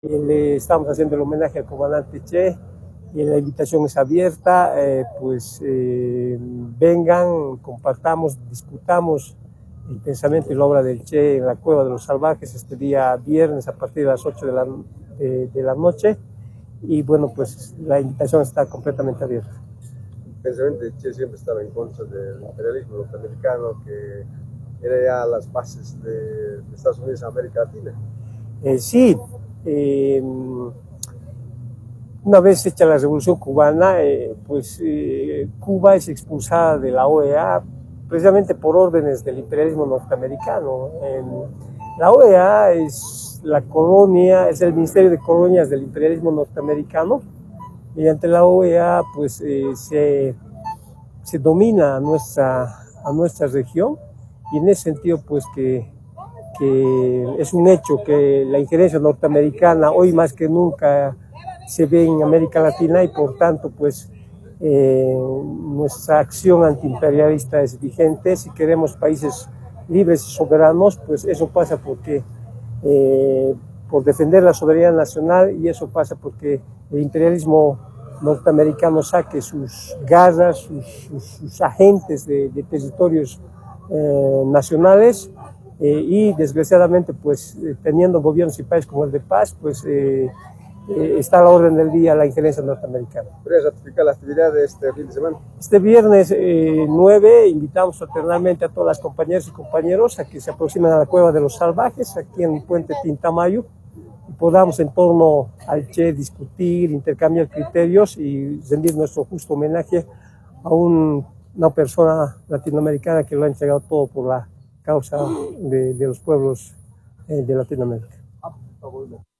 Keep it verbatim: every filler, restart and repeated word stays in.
Le estamos haciendo el homenaje al comandante Che y la invitación es abierta, eh, pues eh, vengan, compartamos, discutamos el pensamiento y la obra del Che en la Cueva de los Salvajes este día viernes a partir de las ocho de la, de, de la noche y bueno, pues la invitación está completamente abierta. El pensamiento de Che siempre estaba en contra del imperialismo norteamericano que era ya las bases de, de Estados Unidos en América Latina. Eh, sí, eh, una vez hecha la Revolución Cubana, eh, pues eh, Cuba es expulsada de la O E A precisamente por órdenes del imperialismo norteamericano. Eh, la O E A es la colonia, es el Ministerio de Colonias del imperialismo norteamericano. Mediante la O E A, pues eh, se, se domina a nuestra, a nuestra región y en ese sentido, pues que que es un hecho que la injerencia norteamericana hoy más que nunca se ve en América Latina y por tanto pues eh, nuestra acción antiimperialista es vigente. Si queremos países libres y soberanos, pues eso pasa porque eh, por defender la soberanía nacional y eso pasa porque el imperialismo norteamericano saque sus garras, sus, sus, sus agentes de, de territorios eh, nacionales. Eh, y desgraciadamente, pues eh, teniendo gobiernos y países como el de paz, pues eh, eh, está a la orden del día la injerencia norteamericana. ¿Podrías ratificar la actividad de este fin de semana? Este viernes eh, nueve invitamos fraternalmente a todas las compañeras y compañeros a que se aproximen a la Cueva de los Salvajes, aquí en el puente Tintamayo, y podamos en torno al Che discutir, intercambiar criterios y rendir nuestro justo homenaje a un, una persona latinoamericana que lo ha entregado todo por la causa de, de los pueblos eh, de Latinoamérica.